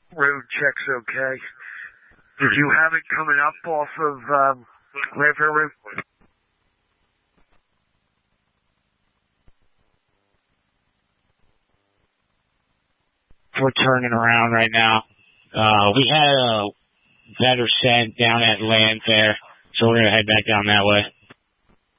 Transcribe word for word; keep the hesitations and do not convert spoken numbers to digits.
Road check's okay. Did you have it coming up off of um, Mayfair Road? We're turning around right now. Uh, we had a better scent down at Landfair, so we're going to head back down that way.